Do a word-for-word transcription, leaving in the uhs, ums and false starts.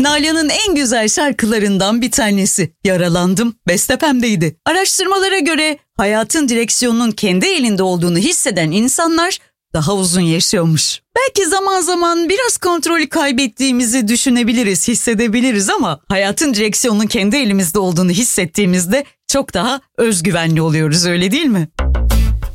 Nalan'ın en güzel şarkılarından bir tanesi. Yaralandım, Bestepem'deydi. Araştırmalara göre hayatın direksiyonunun kendi elinde olduğunu hisseden insanlar daha uzun yaşıyormuş. Belki zaman zaman biraz kontrolü kaybettiğimizi düşünebiliriz, hissedebiliriz ama hayatın direksiyonunun kendi elimizde olduğunu hissettiğimizde çok daha özgüvenli oluyoruz, öyle değil mi?